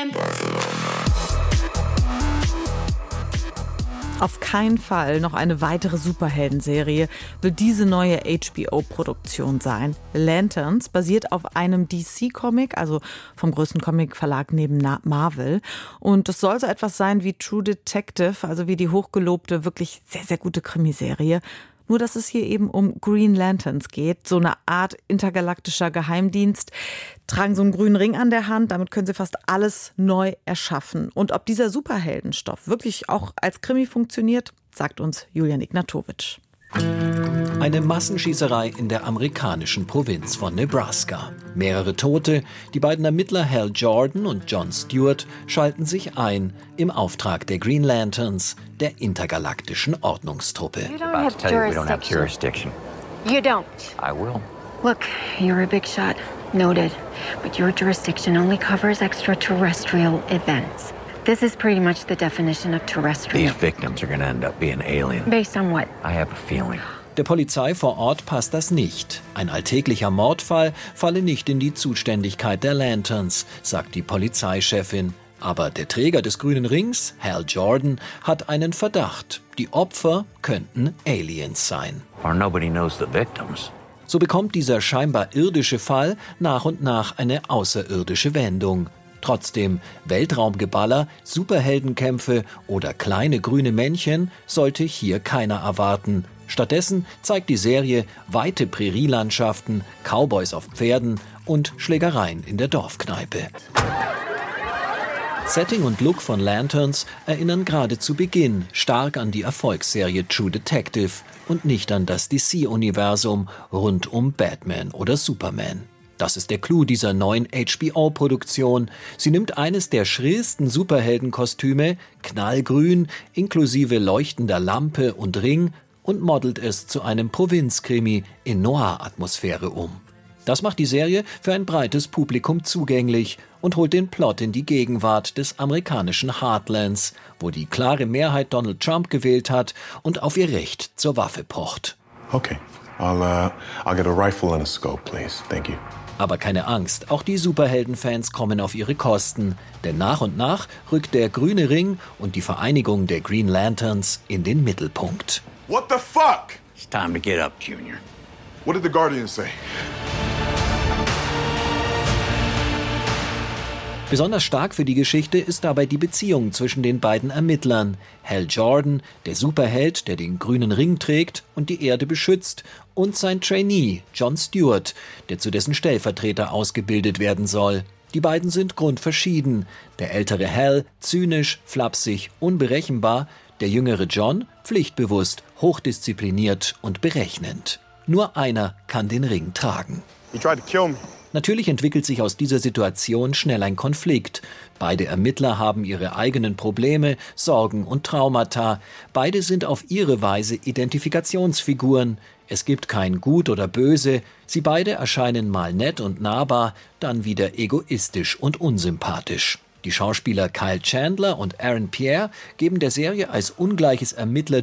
Auf keinen Fall noch eine weitere Superheldenserie wird diese neue HBO-Produktion sein. Lanterns basiert auf einem DC-Comic, also vom größten Comic-Verlag neben Marvel. Und es soll so etwas sein wie True Detective, also wie die hochgelobte, wirklich sehr, sehr gute Krimiserie. Nur, dass es hier eben um Green Lanterns geht, so eine Art intergalaktischer Geheimdienst, tragen so einen grünen Ring an der Hand, damit können sie fast alles neu erschaffen. Und ob dieser Superheldenstoff wirklich auch als Krimi funktioniert, sagt uns Julian Ignatowicz. Eine Massenschießerei in der amerikanischen Provinz von Nebraska. Mehrere Tote, die beiden Ermittler Hal Jordan und Jon Stewart schalten sich ein im Auftrag der Green Lanterns, der intergalaktischen Ordnungstruppe. You don't have jurisdiction. You don't. I will. Look, you're a big shot. Noted. But your jurisdiction only covers extraterrestrial events. This is pretty much the definition of terrestrial. These victims are going to end up being alien. Based on what? I have a feeling. Der Polizei vor Ort passt das nicht. Ein alltäglicher Mordfall falle nicht in die Zuständigkeit der Lanterns, sagt die Polizeichefin. Aber der Träger des grünen Rings, Hal Jordan, hat einen Verdacht. Die Opfer könnten Aliens sein. Or nobody knows the victims. So bekommt dieser scheinbar irdische Fall nach und nach eine außerirdische Wendung. Trotzdem, Weltraumgeballer, Superheldenkämpfe oder kleine grüne Männchen sollte hier keiner erwarten. Stattdessen zeigt die Serie weite Prärielandschaften, Cowboys auf Pferden und Schlägereien in der Dorfkneipe. Setting und Look von Lanterns erinnern gerade zu Beginn stark an die Erfolgsserie True Detective und nicht an das DC-Universum rund um Batman oder Superman. Das ist der Clou dieser neuen HBO-Produktion. Sie nimmt eines der schrillsten Superheldenkostüme, knallgrün, inklusive leuchtender Lampe und Ring, und modelt es zu einem Provinzkrimi in Noir-Atmosphäre um. Das macht die Serie für ein breites Publikum zugänglich und holt den Plot in die Gegenwart des amerikanischen Heartlands, wo die klare Mehrheit Donald Trump gewählt hat und auf ihr Recht zur Waffe pocht. Okay, I'll get a rifle and a scope, please. Thank you. Aber keine Angst, auch die Superheldenfans kommen auf ihre Kosten. Denn nach und nach rückt der grüne Ring und die Vereinigung der Green Lanterns in den Mittelpunkt. What the fuck? It's time to get up, Junior. What did the Guardian say? Besonders stark für die Geschichte ist dabei die Beziehung zwischen den beiden Ermittlern. Hal Jordan, der Superheld, der den grünen Ring trägt und die Erde beschützt, und sein Trainee, Jon Stewart, der zu dessen Stellvertreter ausgebildet werden soll. Die beiden sind grundverschieden. Der ältere Hal, zynisch, flapsig, unberechenbar, der jüngere Jon, pflichtbewusst, hochdiszipliniert und berechnend. Nur einer kann den Ring tragen. He tried to kill me. Natürlich entwickelt sich aus dieser Situation schnell ein Konflikt. Beide Ermittler haben ihre eigenen Probleme, Sorgen und Traumata. Beide sind auf ihre Weise Identifikationsfiguren. Es gibt kein Gut oder Böse. Sie beide erscheinen mal nett und nahbar, dann wieder egoistisch und unsympathisch. Die Schauspieler Kyle Chandler und Aaron Pierre geben der Serie als ungleiches Ermittler